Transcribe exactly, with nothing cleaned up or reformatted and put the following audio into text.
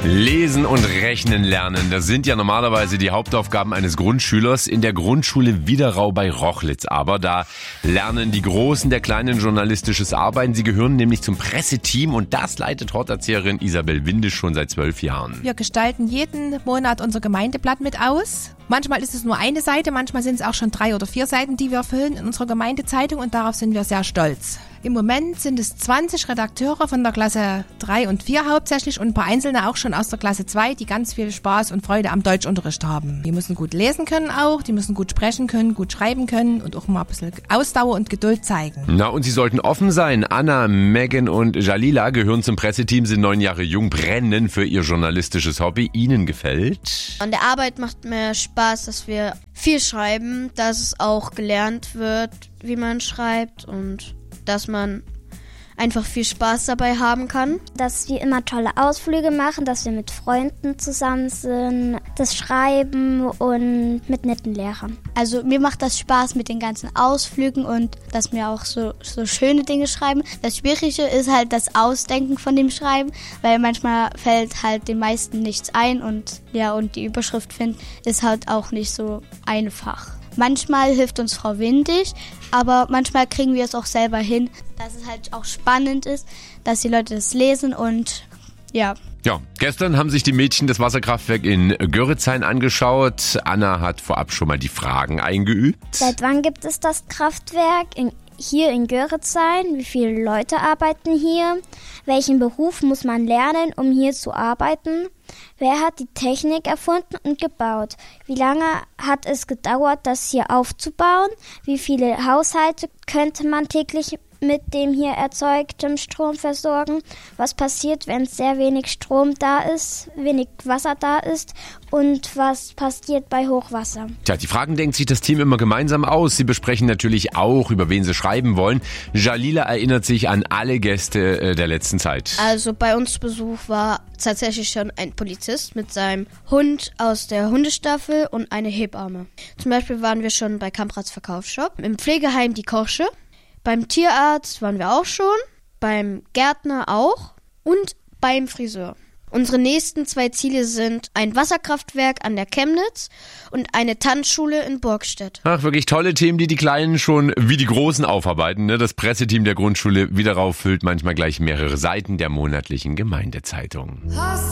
Lesen und Rechnen lernen, das sind ja normalerweise die Hauptaufgaben eines Grundschülers in der Grundschule Widerau bei Rochlitz. Aber da lernen die Großen der Kleinen journalistisches Arbeiten. Sie gehören nämlich zum Presseteam und das leitet Horterzieherin Isabel Windisch schon seit zwölf Jahren. Wir gestalten jeden Monat unser Gemeindeblatt mit aus. Manchmal ist es nur eine Seite, manchmal sind es auch schon drei oder vier Seiten, die wir füllen in unserer Gemeindezeitung und darauf sind wir sehr stolz. Im Moment sind es zwanzig Redakteure von der Klasse drei und vier hauptsächlich und ein paar Einzelne auch schon aus der Klasse zwei, die ganz viel Spaß und Freude am Deutschunterricht haben. Die müssen gut lesen können auch, die müssen gut sprechen können, gut schreiben können und auch mal ein bisschen Ausdauer und Geduld zeigen. Na, und sie sollten offen sein. Anna, Megan und Jalila gehören zum Presseteam, sind neun Jahre jung, brennen für ihr journalistisches Hobby. Ihnen gefällt? An der Arbeit macht mir Spaß, dass wir viel schreiben, dass es auch gelernt wird, wie man schreibt und dass man einfach viel Spaß dabei haben kann. Dass wir immer tolle Ausflüge machen, dass wir mit Freunden zusammen sind, das Schreiben und mit netten Lehrern. Also mir macht das Spaß mit den ganzen Ausflügen und dass wir auch so, so schöne Dinge schreiben. Das Schwierige ist halt das Ausdenken von dem Schreiben, weil manchmal fällt halt den meisten nichts ein und ja, und die Überschrift finden ist halt auch nicht so einfach. Manchmal hilft uns Frau Windisch, aber manchmal kriegen wir es auch selber hin, dass es halt auch spannend ist, dass die Leute das lesen und ja. Ja, gestern haben sich die Mädchen das Wasserkraftwerk in Görritzhain angeschaut. Anna hat vorab schon mal die Fragen eingeübt. Seit wann gibt es das Kraftwerk in, hier in Görritzhain? Wie viele Leute arbeiten hier? Welchen Beruf muss man lernen, um hier zu arbeiten? Wer hat die Technik erfunden und gebaut? Wie lange hat es gedauert, das hier aufzubauen? Wie viele Haushalte könnte man täglich mit dem hier erzeugtem Strom versorgen? Was passiert, wenn sehr wenig Strom da ist, wenig Wasser da ist? Und was passiert bei Hochwasser? Tja, die Fragen denkt sich das Team immer gemeinsam aus. Sie besprechen natürlich auch, über wen sie schreiben wollen. Jalila erinnert sich an alle Gäste der letzten Zeit. Also bei uns zu Besuch war tatsächlich schon ein Polizist mit seinem Hund aus der Hundestaffel und eine Hebamme. Zum Beispiel waren wir schon bei Kamprads Verkaufsshop, im Pflegeheim die Kochsche. Beim Tierarzt waren wir auch schon, beim Gärtner auch und beim Friseur. Unsere nächsten zwei Ziele sind ein Wasserkraftwerk an der Chemnitz und eine Tanzschule in Burgstedt. Ach, wirklich tolle Themen, die die Kleinen schon wie die Großen aufarbeiten. Ne? Das Presseteam der Grundschule Widerau füllt manchmal gleich mehrere Seiten der monatlichen Gemeindezeitung.